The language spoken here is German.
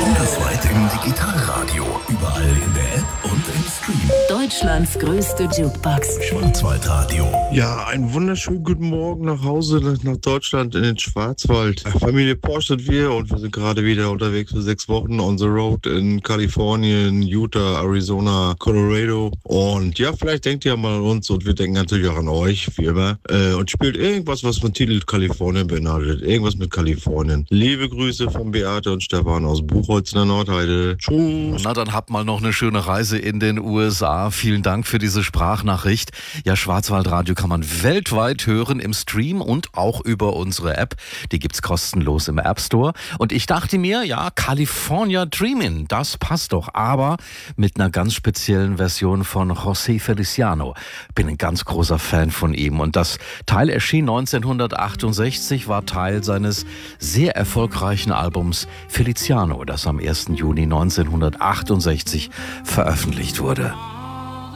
Bundesweit im Digitalradio. Überall in der App und im Stream. Deutschlands größte Jukebox. Schwarzwaldradio. Ja, einen wunderschönen guten Morgen nach Hause, nach Deutschland in den Schwarzwald. Familie Porsche sind wir und wir sind gerade wieder unterwegs für 6 Wochen on the road in Kalifornien, Utah, Arizona, Colorado. Und ja, vielleicht denkt ihr mal an uns und wir denken natürlich auch an euch, wie immer. Und spielt irgendwas, was von Titel Kalifornien beinhaltet. Irgendwas mit Kalifornien. Liebe Grüße von Beate und Stefan aus Buchholz in der Nordheide. Tschüss. Na, dann habt mal noch eine schöne Reise in den USA. Vielen Dank für diese Sprachnachricht. Ja, Schwarzwaldradio kann man weltweit hören im Stream und auch über unsere App. Die gibt's kostenlos im App Store. Und ich dachte mir, ja, California Dreamin', das passt doch. Aber mit einer ganz speziellen Version von José Feliciano. Bin ein ganz großer Fan von ihm. Und das Teil erschien 1968, war Teil seines sehr erfolgreichen Albums Feliciano, das am 1. Juni 1968 veröffentlicht wurde.